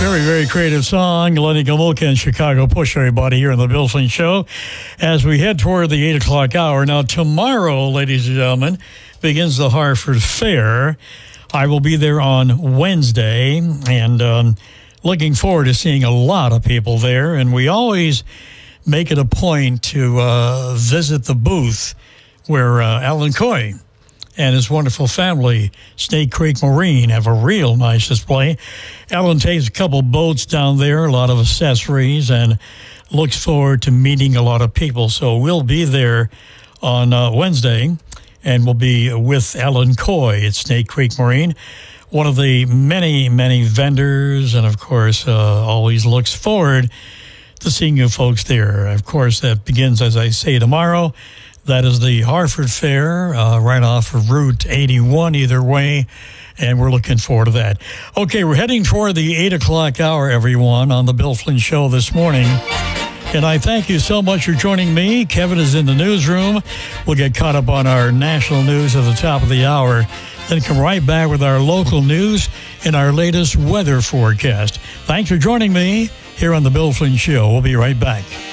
very, very creative song. Lenny Gomulka and Chicago Push, everybody, here on the Bill Flynn Show. As we head toward the 8 o'clock hour. Now, tomorrow, ladies and gentlemen, begins the Hartford Fair. I will be there on Wednesday, and looking forward to seeing a lot of people there. And we always make it a point to visit the booth where Alan Coy and his wonderful family, Snake Creek Marine, have a real nice display. Alan takes a couple boats down there, a lot of accessories, and looks forward to meeting a lot of people. So we'll be there on Wednesday, and we'll be with Alan Coy at Snake Creek Marine, one of the many, many vendors, and of course, always looks forward to seeing you folks there. Of course, that begins, as I say, tomorrow. That is the Hartford Fair, right off of Route 81 either way, and we're looking forward to that. Okay, we're heading toward the 8 o'clock hour, everyone, on the Bill Flynn Show this morning. And I thank you so much for joining me. Kevin is in the newsroom. We'll get caught up on our national news at the top of the hour, then come right back with our local news and our latest weather forecast. Thanks for joining me here on the Bill Flynn Show. We'll be right back.